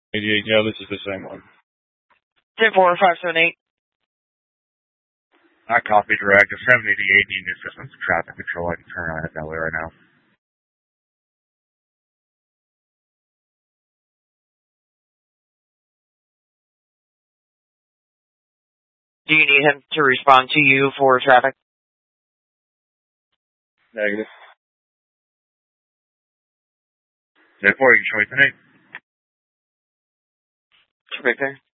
Yeah, this is the same one. 10-4-578. I copy direct. A 70 to 80 new systems of traffic control. I can turn on it that way right now. Do you need him to respond to you for traffic? Negative. 10-4, you can show me the name. Victor.